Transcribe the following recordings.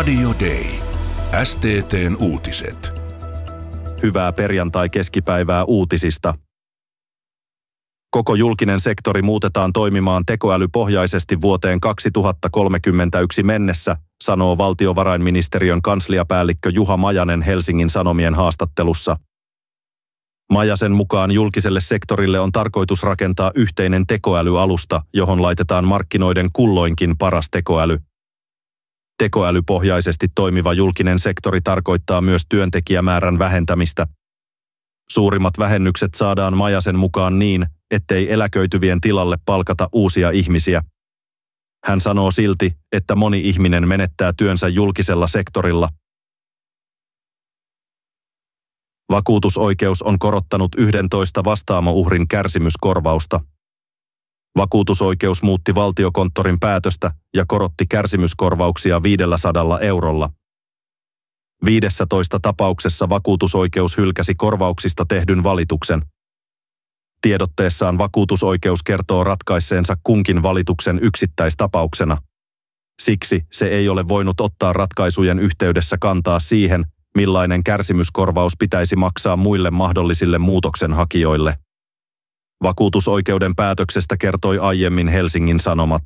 Radio Day. STT:n uutiset. Hyvää perjantai-keskipäivää uutisista. Koko julkinen sektori muutetaan toimimaan tekoälypohjaisesti vuoteen 2031 mennessä, sanoo valtiovarainministeriön kansliapäällikkö Juha Majanen Helsingin Sanomien haastattelussa. Majasen mukaan julkiselle sektorille on tarkoitus rakentaa yhteinen tekoälyalusta, johon laitetaan markkinoiden kulloinkin paras tekoäly. Tekoälypohjaisesti toimiva julkinen sektori tarkoittaa myös työntekijämäärän vähentämistä. Suurimmat vähennykset saadaan Majasen mukaan niin, ettei eläköityvien tilalle palkata uusia ihmisiä. Hän sanoo silti, että moni ihminen menettää työnsä julkisella sektorilla. Vakuutusoikeus on korottanut 11 vastaamo-uhrin kärsimyskorvausta. Vakuutusoikeus muutti Valtiokonttorin päätöstä ja korotti kärsimyskorvauksia 500 eurolla. 15 tapauksessa vakuutusoikeus hylkäsi korvauksista tehdyn valituksen. Tiedotteessaan vakuutusoikeus kertoo ratkaisseensa kunkin valituksen yksittäistapauksena. Siksi se ei ole voinut ottaa ratkaisujen yhteydessä kantaa siihen, millainen kärsimyskorvaus pitäisi maksaa muille mahdollisille muutoksenhakijoille. Vakuutusoikeuden päätöksestä kertoi aiemmin Helsingin Sanomat.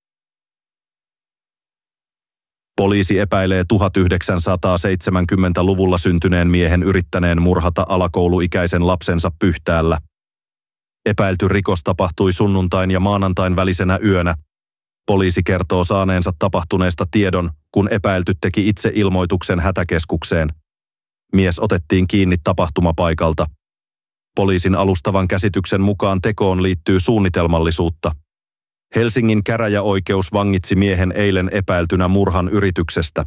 Poliisi epäilee 1970-luvulla syntyneen miehen yrittäneen murhata alakouluikäisen lapsensa Pyhtäällä. Epäilty rikos tapahtui sunnuntain ja maanantain välisenä yönä. Poliisi kertoo saaneensa tapahtuneesta tiedon, kun epäilty teki itse ilmoituksen hätäkeskukseen. Mies otettiin kiinni tapahtumapaikalta. Poliisin alustavan käsityksen mukaan tekoon liittyy suunnitelmallisuutta. Helsingin käräjäoikeus vangitsi miehen eilen epäiltynä murhan yrityksestä.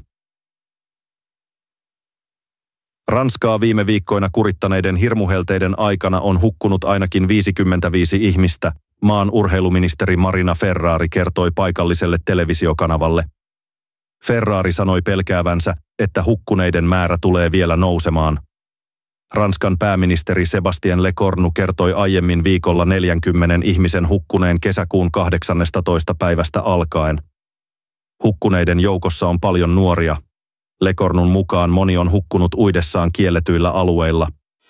Ranskaa viime viikkoina kurittaneiden hirmuhelteiden aikana on hukkunut ainakin 55 ihmistä, maan urheiluministeri Marina Ferrari kertoi paikalliselle televisiokanavalle. Ferrari sanoi pelkäävänsä, että hukkuneiden määrä tulee vielä nousemaan. Ranskan pääministeri Sébastien Lecornu kertoi aiemmin viikolla 40 ihmisen hukkuneen kesäkuun 18. päivästä alkaen. Hukkuneiden joukossa on paljon nuoria. Lecornun mukaan moni on hukkunut uidessaan kielletyillä alueilla.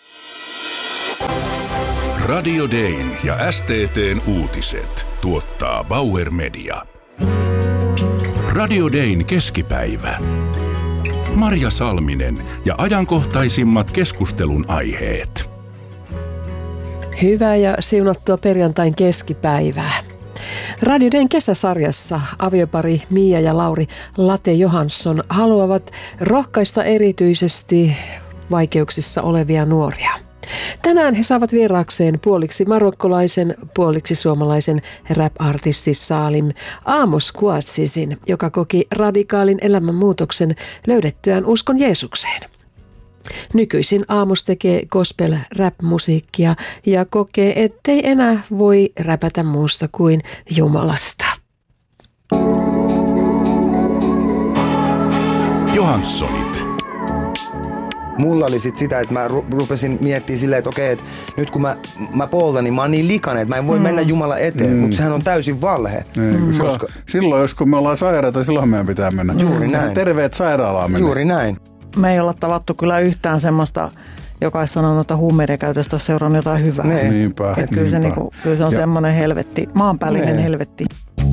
Radio Dayn ja STT:n uutiset tuottaa Bauer Media. Radio Dayn keskipäivä. Marja Salminen ja ajankohtaisimmat keskustelun aiheet. Hyvää ja siunattua perjantain keskipäivää. Radio Dayn kesäsarjassa aviopari Mia ja Lauri Late Johansson haluavat rohkaista erityisesti vaikeuksissa olevia nuoria. Tänään he saavat vieraakseen puoliksi marokkolaisen, puoliksi suomalaisen rap-artisti Salim Amos Kouazisin, joka koki radikaalin elämänmuutoksen löydettyään uskon Jeesukseen. Nykyisin Amos tekee gospel-rap-musiikkia ja kokee, ettei enää voi räpätä muusta kuin Jumalasta. Johanssonit. Mulla oli sit sitä, että mä rupesin miettimään silleen, että okei, että nyt kun mä poltan, niin mä oon niin likainen, että mä en voi mennä Jumalan eteen, mutta sehän on täysin valhe. Koska silloin, kun me ollaan sairaita, silloin meidän pitää mennä. Juuri näin. Terveet sairaalaan mennä. Juuri näin. Me ei olla tavattu kyllä yhtään semmoista, joka olisi sanonut, että huumeiden käytöstä olisi seurannut jotain hyvää. Niinpä. Kyllä se on semmoinen helvetti, maanpäällinen helvetti.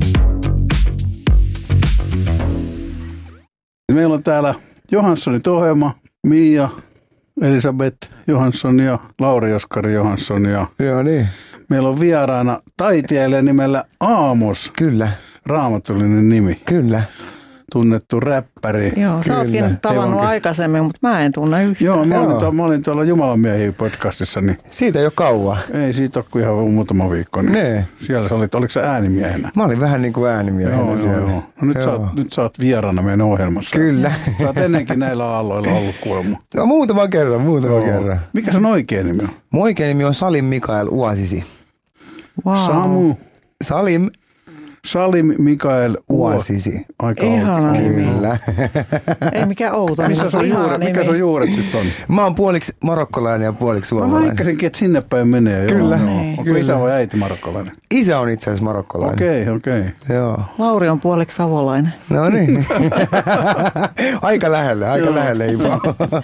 Meillä on täällä Johanssonit ohjelma. Mia, Elisabeth Johansson ja Lauri Oskari Johansson. Ja niin. Meillä on vieraana taiteilija nimellä Amos. Kyllä. Raamatullinen nimi. Kyllä. Tunnettu räppäri. Joo, sä ootkin tavannut aikaisemmin, mutta mä en tunne yhtään. Joo, mä olin tuolla Jumalanmiehiä podcastissa. Niin siitä ei ole kauan. Ei, siitä ole kuin ihan muutama viikko. Niin siellä sä olit, oliko sä äänimiehenä? Mä olin vähän niin kuin äänimiehenä siellä. Joo. No nyt sä oot vieraana meidän ohjelmassa. Kyllä. Sä oot ennenkin näillä aalloilla ollut kuulemma. No muutama kerran. Mikä sun oikea nimi on? Mun oikea nimi on Salim Mikael Ouazizi. Wow. Samu. Salim Salim Mikael Uasisi. Aika Ihana outo. nimi. Kyllä. Ei mikään outo. Mikä sun juuret sitten on? Mä oon puoliksi marokkolainen ja puoliksi Mä suomalainen. vaikkasinkin, että sinne päin menee. Kyllä, Joo. Onko kyllä. isä vai äiti marokkolainen? Isä on itse asiassa marokkolainen. Okei. Joo. Lauri on puoliksi savolainen. No niin. aika lähelle Ivo.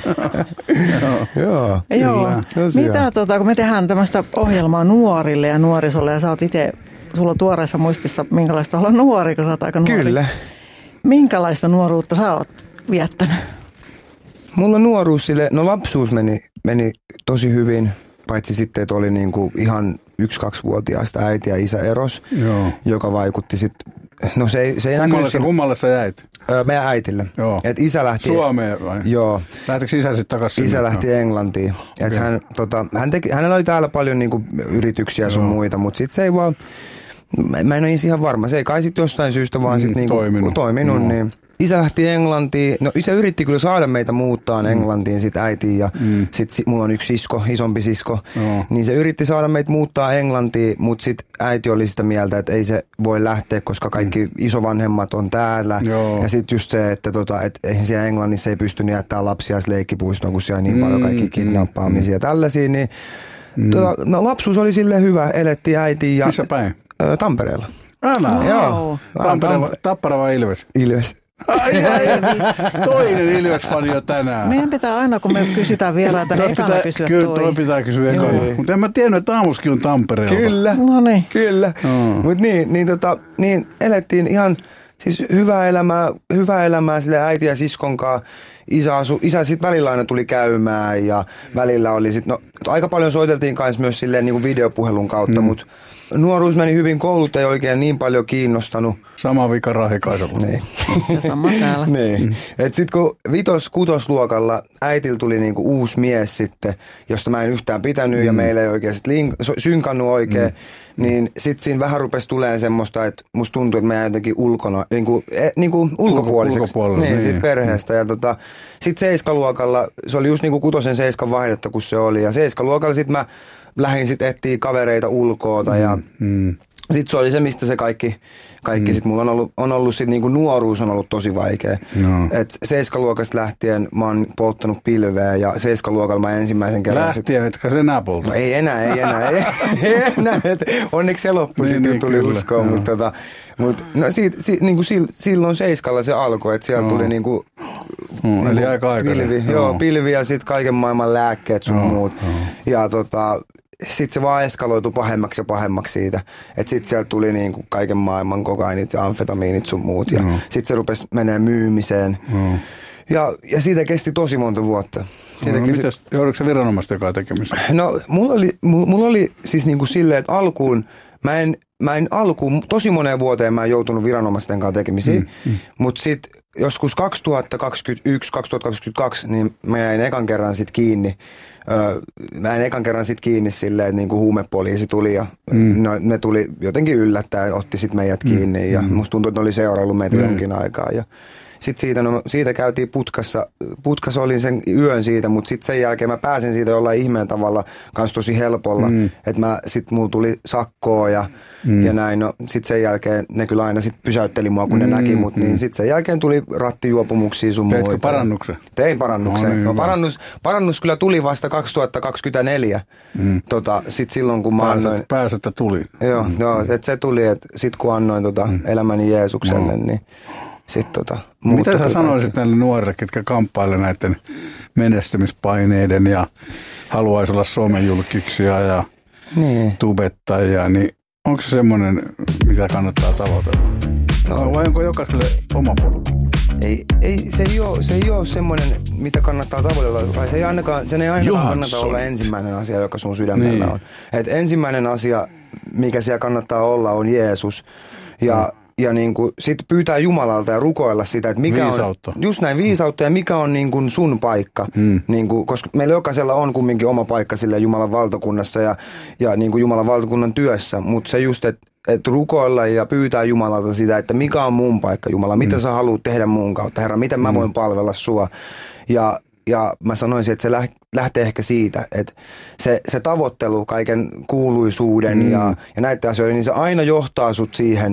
Joo. Joo. Tosiaan. Mitä kun me tehdään tämmöistä ohjelmaa nuorille ja nuorisolle ja sä oot itse, sulla on tuoreessa muistissa, minkälaista olla nuori, kun sä oot aika nuori. Kyllä. Minkälaista nuoruutta sä oot viettänyt? Mulla nuoruus lapsuus meni tosi hyvin, paitsi sitten, että oli niinku ihan 1-2-vuotiaasta äiti ja isä eros, Joo. joka vaikutti sitten. No se ei näkynyt Kummalle sä jäit? meidän äitille. Joo. Et isä lähti Suomeen vai? Joo. Lähtikö isä sitten takaisin? Isä lähti Englantiin. Et hänellä oli täällä paljon niinku yrityksiä ja sun muita, mutta sitten se ei vaan, mä en ole ihan varma. Se ei kai sitten jostain syystä vaan sit niinku toiminut niin. Isä lähti Englantiin. No isä yritti kyllä saada meitä muuttaa Englantiin sit äitiin ja sit mulla on yksi sisko, isompi sisko. Niin se yritti saada meitä muuttaa Englantiin, mutta sit äiti oli sitä mieltä, että ei se voi lähteä, koska kaikki isovanhemmat on täällä. Ja sit just se, että et eihän siellä Englannissa ei pystynyt jättää lapsia leikkipuistoon, kun siellä on niin paljon kaikki kidnappaamisia ja tällaisia. Niin, no lapsuus oli silleen hyvä, elettiin äitiin ja... Missä päin? Tampereella. Älä. Joo. Tappara vai Ilves? Ilves. Ai, toinen Ilves-fani jo tänään. Meidän pitää aina, kun me kysytään vieraita, niin ekana kysyä kyllä, toi pitää kysyä ekana. Mutta en mä tiennyt, että aamuskin on Tampereelta. Kyllä. No niin. Kyllä. Mutta niin elettiin ihan siis hyvää elämää sille äiti ja siskon kanssa. Isä sitten välillä aina tuli käymään ja välillä oli sitten, aika paljon soiteltiin kanssa myös silleen niin kuin videopuhelun kautta, mutta nuoruus meni hyvin, koulut ei oikein niin paljon kiinnostanut. Sama vika Rahikaisella. Niin. Ja sama täällä. Niin. Et sit kun 5-6-luokalla äitillä tuli niinku uusi mies sitten, josta mä en yhtään pitänyt ja meillä ei oikein sit synkannut oikein, niin sit siinä vähän rupesi tulemaan semmoista, että musta tuntui, että mä jäin jotenkin ulkona, niinku ulkopuoliseksi. Niin, sit perheestä. Ja sit 7-luokalla, se oli just niinku 6-7 vaihdetta, kun se oli. Ja 7-luokalla sit mä lähdin sit etsiä kavereita ulkoota ja sitten se oli se, mistä se kaikki sit mulla on ollut sit niinku nuoruus on ollut tosi vaikea. Et 7-luokasta lähtien mä oon polttanut pilveä ja 7-luokalla mä ensimmäisen kerran... Lähtien, etkä se enää polta? No ei enää. Onneksi se loppui sitten, tuli uskoon. Mutta niinku silloin 7:lla se alkoi, että siellä tuli niinku... Eli aika aikaisin. Pilvi ja sitten kaiken maailman lääkkeet sun muut. Ja sitten se vaan eskaloitui pahemmaksi ja pahemmaksi siitä. Että sitten sieltä tuli niinku kaiken maailman kokainit ja amfetamiinit sun muut. Ja sitten se rupesi menee myymiseen. Ja siitä kesti tosi monta vuotta. Mitäs, joudutko sä viranomaisten kanssa tekemiseen? No mulla oli siis niinku silleen, että alkuun, mä en alkuun, tosi moneen vuoteen mä en joutunut viranomaisten kanssa tekemisiin. Mutta sitten joskus 2021-2022, niin mä jäin ekan kerran sit kiinni. Silleen, että niinku huumepoliisi tuli ja ne tuli jotenkin yllättäen, otti sit meidät kiinni ja musta tuntui, että ne oli seuraillut meitä jonkin aikaa. Ja sitten siitä käytiin putkassa olin sen yön siitä, mutta sitten sen jälkeen mä pääsin siitä jollain ihmeen tavalla kans tosi helpolla, että sitten mulla tuli sakkoa ja näin, no sitten sen jälkeen ne kyllä aina sit pysäytteli mua, kun ne näki mut, niin sitten sen jälkeen tuli rattijuopumuksia sun muita. Teitkö parannuksen? Tein parannuksen. No, parannus kyllä tuli vasta 2024, sit silloin kun mä annoin... Pääsettä tuli. Joo, että se tuli, että sit kun annoin elämäni Jeesukselle, niin... Mitä sä sanoisit näille nuorille, ketkä kamppailee näiden menestymispaineiden ja haluaisi olla somejulkiksia ja tubettajia, niin onko se semmoinen, mitä kannattaa tavoitella? Vai onko jokaiselle oma polku? Se ei ole semmoinen, mitä kannattaa tavoitella, vai se ei ainakaan kannata olla ensimmäinen asia, joka sun sydämellä on. Et ensimmäinen asia, mikä siellä kannattaa olla, on Jeesus ja niinku sit pyytää Jumalalta ja rukoilla sitä, että mikä viisautta. On just näin viisautta ja mikä on niinku sun paikka. Niinku, koska meillä jokaisella on kumminkin oma paikka sille Jumalan valtakunnassa ja niinku Jumalan valtakunnan työssä, mutta se just, että rukoilla ja pyytää Jumalalta sitä, että mikä on mun paikka, Jumala, mitä sä haluat tehdä mun kautta, Herra, miten mä voin palvella sua. Ja mä sanoisin, että se lähtee ehkä siitä, että se tavoittelu kaiken kuuluisuuden ja näiden asioiden, niin se aina johtaa sut siihen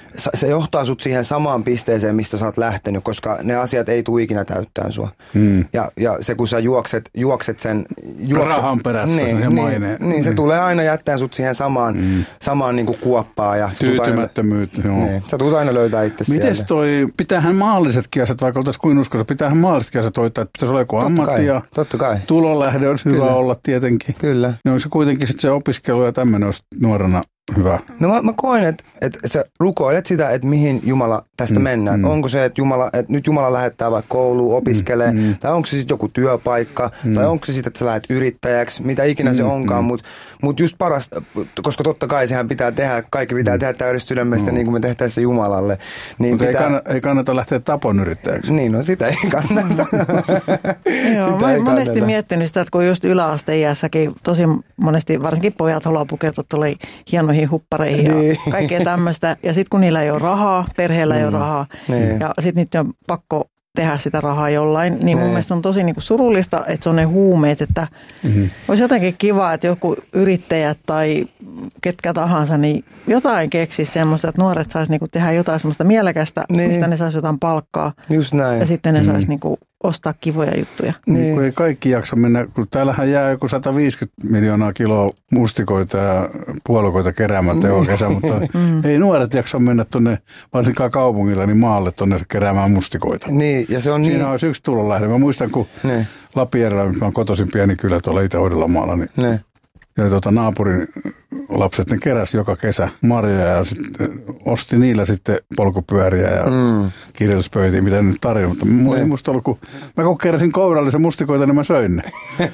se johtaa sut siihen samaan pisteeseen, mistä sä oot lähtenyt, koska ne asiat ei tule ikinä täyttään sua. Ja se kun sä juokset sen... Rahan perässä ja maineen. Niin, se tulee aina jättää sut siihen samaan niin kuin kuoppaan. Ja tyytymättömyyttä, joo. Niin, sä tulet aina löytää itse sieltä. Mites pitäähän maallisetkin asiat, vaikka oltaisiin kuin uskossa, pitäähän maallisetkin asiat hoitaa, että pitäisi olla joku ammatti ja tulolähde olisi hyvä olla tietenkin. Kyllä. No on se kuitenkin sitten se opiskelu ja tämmöinen olisi nuorena hyvä. No mä koen, että sä rukoilet sitä, että mihin Jumala tästä mennään. Onko se, että nyt Jumala lähettää vaikka kouluun, opiskelee, tai onko se sitten joku työpaikka, tai onko se sitten, että sä lähdet yrittäjäksi, mitä ikinä se onkaan, mutta just parasta, koska totta kai sehän pitää tehdä, kaikki pitää tehdä täydestä sydämestä, niin kuin me tehtäisiin se Jumalalle. Niin mutta ei kannata lähteä tapon yrittäjäksi. Niin, no sitä ei kannata. Joo, mä oon monesti miettinyt sitä, että kun just yläasteiässäkin tosi monesti, varsinkin pojat haluaa pukeutua tuolle hienoihin huppareihin ja kaikkea tämmöistä. Ja sitten kun niillä ei ole rahaa, perheellä ei ole rahaa, ja sitten niitä on pakko tehdä sitä rahaa jollain, niin mun mielestä on tosi niinku surullista, että se on ne huumeet, että olisi jotenkin kiva, että joku yrittäjät tai ketkä tahansa, niin jotain keksisi semmoista, että nuoret saisi niinku tehdä jotain semmoista mielekästä, mistä ne saisi jotain palkkaa. Just näin. Ja sitten ne saisi niinku ostaa kivoja juttuja. Niin. Kun ei kaikki jaksa mennä, kun täällähän jää joku 150 miljoonaa kiloa mustikoita ja puolukoita keräämättä joka kesä, mutta ei nuoret jaksa mennä tuonne, varsinkaan kaupungilla, niin maalle tuonne keräämään mustikoita. Niin, ja se on siinä olisi yksi tulonlähde. Mä muistan, kun Lapijärjellä, missä on kotoisin pieni kylä tuolla Itä-Uudellamaalla, niin ja naapurin lapset, ne keräsi joka kesä marjoja ja osti niillä sitten polkupyöriä ja kirjoituspöytiä, mitä nyt tarjoaa. Mutta ei musta ollut, kun keräsin kourallisen mustikoita, niin mä söin ne.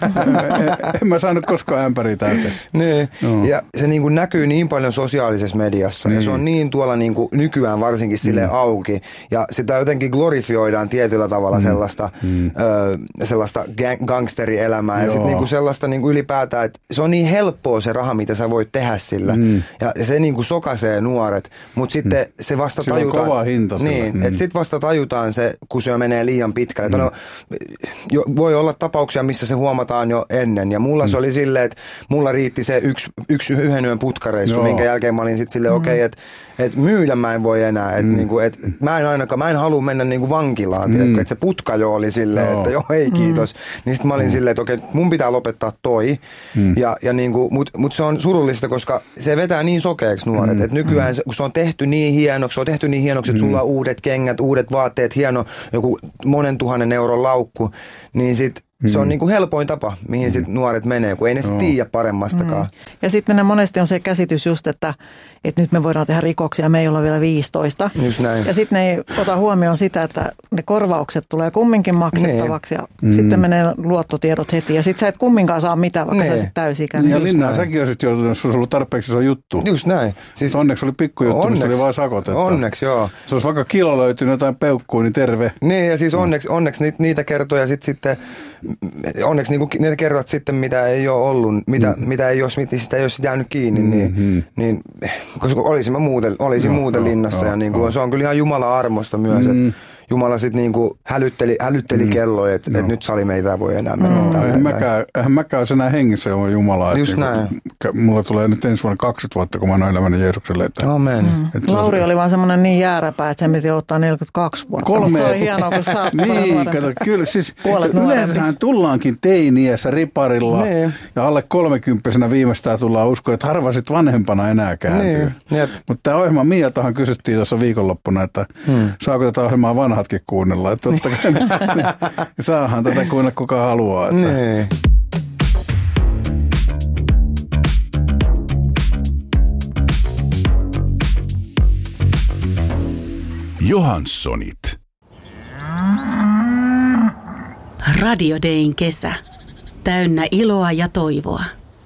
En mä saanut koskaan ämpäriä täyteen. Niin. No. Ja se niin kuin näkyy niin paljon sosiaalisessa mediassa ja se on niin tuolla niin kuin nykyään varsinkin silleen auki ja sitä jotenkin glorifioidaan tietyllä tavalla sellaista gangsterielämää ja sitten niin kuin sellaista niin kuin ylipäätään, että se on niin helppoa se raha, mitä sä voit tehdä sillä. Ja se niin kuin sokaisee nuoret, mutta sitten se vasta tajutaan. Se on kova hinta. Niin, että sitten vasta tajutaan se, kun se menee liian pitkälle. Voi olla tapauksia, missä se huomataan jo ennen. Ja mulla se oli silleen, että mulla riitti se yhden yön putkareissu, minkä jälkeen mä olin sitten silleen, okei, että myydä mä en voi enää. Että mä en halua mennä niinku vankilaan. Että se putka jo oli silleen, että joo, ei kiitos. Niin sitten mä olin silleen, että okei, mun pitää lopettaa toi. Ja niinku, mut se on surullista, koska se vetää niin sokeeksi nuoret. Että nykyään kun se on tehty niin hienoksi, että sulla on uudet kengät, uudet vaatteet, hieno joku monen 1000 euron laukku, niin sit se on niinku helpoin tapa, mihin sit nuoret menee, kun ei ne sit tiedä paremmastakaan. Ja sitten ne monesti on se käsitys just, että nyt me voidaan tehdä rikoksia, me ei olla vielä 15. Just näin. Ja sitten ne ei ota huomioon sitä, että ne korvaukset tulee kumminkin maksettavaksi ja sitten menee luottotiedot heti. Ja sitten sä et kumminkaan saa mitään, vaikka sä olisit täysi-ikäinen. Ja Linnaan säkin olisit joutunut, jos olisi ollut tarpeeksi iso juttu. Just näin. Siis onneksi oli pikkujuttu, mistä oli vaan sakot. Onneksi, joo. Jos olisi vaikka kilo löytynyt jotain peukkua, niin terve. Niin, ja siis onneksi niitä kertoja sitten onneksi niinku niitä kerrot sitten, mitä ei ole ollut, mitä ei olisi, sitä ei olisi jäänyt kiinni, niin koska olisin muuten linnassa ja niinku, se on kyllä ihan Jumalan armosta myös, että Jumala sitten niinku hälytteli kelloja, että nyt Salimeitä ei voi enää mennä. Eihän mäkään olisi enää hengissä ilman Jumalaa. Just näin. Mulla tulee nyt ensi vuonna 20 vuotta, kun mä annoin elämäni Jeesukselle. Amen. Lauri oli vaan semmoinen niin jääräpää, että sen piti ottaa 42 vuotta. Se oli hienoa, kun sä oot niin, kato, kyllä siis yleensähän tullaankin teiniässä riparilla ja alle 30-vuotiaana viimeistään tullaan uskoa, että harva sit vanhempana enää kääntyy. Mutta tämä ohjelma Mialtahan kysyttiin tuossa viikonloppuna, että saako tätä ohjelmaa vanhatkin kuunnella. Että totta kai saahan tätä kuunnella kuka haluaa. Että. Johanssonit. Radio Dayn kesä. Täynnä iloa ja toivoa.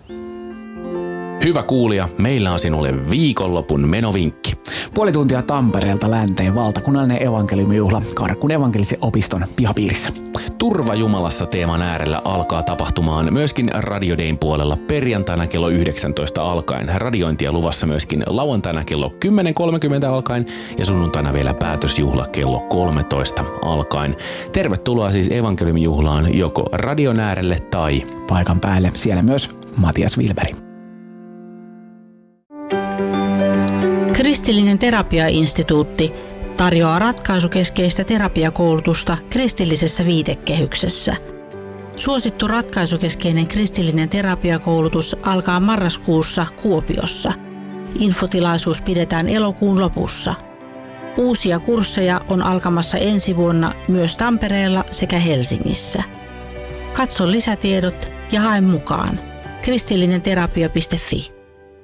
Hyvä kuulija, meillä on sinulle viikonlopun menovinkki. Puoli tuntia Tampereelta länteen valtakunnallinen evankeliumijuhla Karkkun evankelisen opiston pihapiirissä. Turva Jumalassa -teeman äärellä alkaa tapahtumaan myöskin Radio Dayn puolella perjantaina kello 19 alkaen. Radiointia luvassa myöskin lauantaina kello 10.30 alkaen ja sunnuntaina vielä päätösjuhla kello 13 alkaen. Tervetuloa siis evankeliumijuhlaan joko radion äärelle tai paikan päälle. Siellä myös Matias Wilberi. Kristillinen terapiainstituutti tarjoaa ratkaisukeskeistä terapiakoulutusta kristillisessä viitekehyksessä. Suosittu ratkaisukeskeinen kristillinen terapiakoulutus alkaa marraskuussa Kuopiossa. Infotilaisuus pidetään elokuun lopussa. Uusia kursseja on alkamassa ensi vuonna myös Tampereella sekä Helsingissä. Katso lisätiedot ja hae mukaan. kristillinenterapia.fi.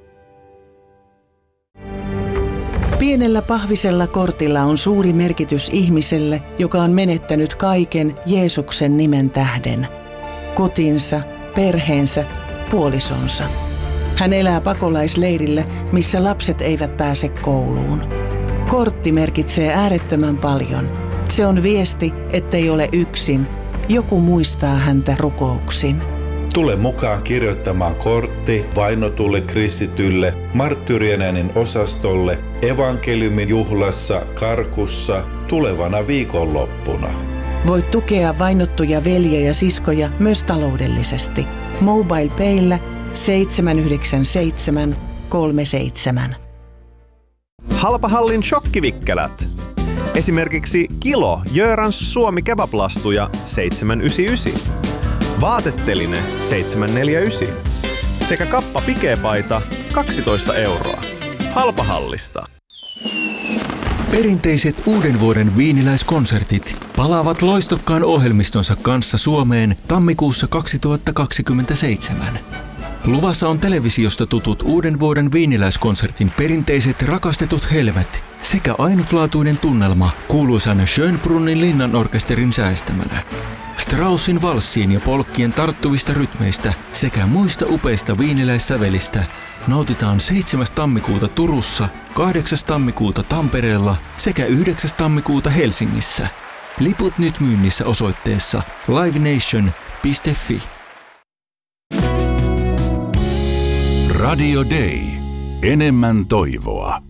Pienellä pahvisella kortilla on suuri merkitys ihmiselle, joka on menettänyt kaiken Jeesuksen nimen tähden. Kotinsa, perheensä, puolisonsa. Hän elää pakolaisleirillä, missä lapset eivät pääse kouluun. Kortti merkitsee äärettömän paljon. Se on viesti, ettei ole yksin. Joku muistaa häntä rukouksin. Tule mukaan kirjoittamaan kortti vainotulle kristitylle Marttyyrien äänen osastolle evankeliumin juhlassa Karkussa tulevana viikonloppuna. Voit tukea vainottuja veljiä ja siskoja myös taloudellisesti. MobilePayllä 797 37. Halpahallin shokkivikkelät. Esimerkiksi kilo Jörans Suomi kebablastuja 799. Vaateteline 749. Sekä kappa pikepaita 12 €. Halpahallista. Perinteiset uuden vuoden viiniläiskonsertit palaavat loistokkaan ohjelmistonsa kanssa Suomeen tammikuussa 2027. Luvassa on televisiosta tutut uuden vuoden viiniläiskonsertin perinteiset rakastetut helmet sekä ainutlaatuinen tunnelma kuuluisan Schönbrunnin linnanorkesterin säästämänä. Straussin valssien ja polkkien tarttuvista rytmeistä sekä muista upeista viiniläissävelistä nautitaan 7. tammikuuta Turussa, 8. tammikuuta Tampereella sekä 9. tammikuuta Helsingissä. Liput nyt myynnissä osoitteessa livenation.fi. Radio Day. Enemmän toivoa.